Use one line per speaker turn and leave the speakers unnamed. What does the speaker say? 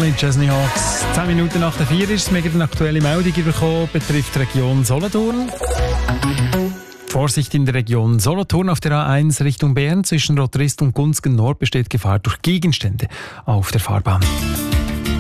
mit Chesney Hawks. 10 Minuten nach der 4 ist es. Wir haben eine aktuelle Meldung bekommen, betrifft die Region Solothurn. Vorsicht in der Region Solothurn auf der A1 Richtung Bern. Zwischen Rotrist und Gunzgen Nord besteht Gefahr durch Gegenstände auf der Fahrbahn.